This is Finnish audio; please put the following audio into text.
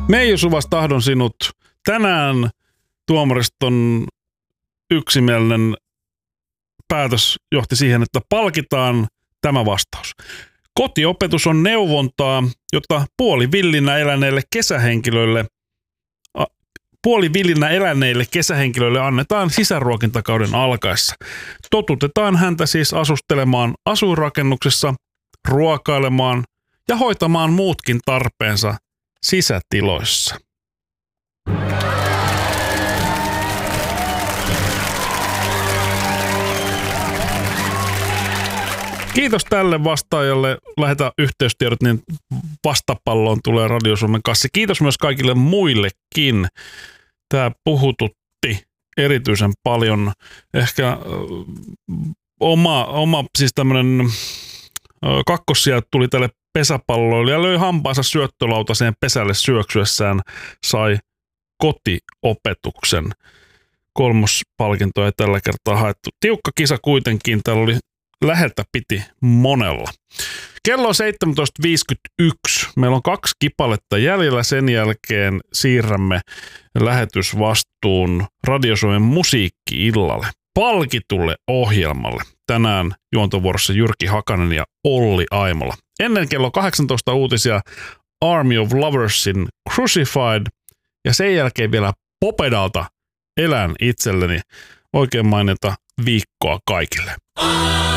Meiju Suvas, tahdon sinut. Tänään tuomariston yksimielinen päätös johti siihen, että palkitaan tämä vastaus. Kotiopetus on neuvontaa, jota puolivillinä eläneille kesähenkilöille annetaan sisäruokintakauden alkaessa. Totutetaan häntä siis asustelemaan asuinrakennuksessa, ruokailemaan ja hoitamaan muutkin tarpeensa sisätiloissa. Kiitos tälle vastaajalle. Lähetä yhteystiedot, niin vastapalloon tulee Radio Suomen kassi. Kiitos myös kaikille muillekin. Tämä puhututti erityisen paljon. Ehkä oma siis tämmöinen kakkossija tuli tälle pesäpalloille ja löi hampaansa syöttölautaseen pesälle syöksyessään, sai kotiopetuksen. Kolmospalkinto ei tällä kertaa haettu. Tiukka kisa kuitenkin. Täällä oli läheltä piti monella. Kello on 17.51. Meillä on 2 kipaletta jäljellä. Sen jälkeen siirrämme lähetysvastuun Radio Suomen musiikki-illalle. Palkitulle ohjelmalle. Tänään juontovuorossa Jyrki Hakanen ja Olli Aimola. Ennen kello 18 uutisia Army of Loversin Crucified ja sen jälkeen vielä Popedalta Elän itselleni. Oikein mainita viikkoa kaikille.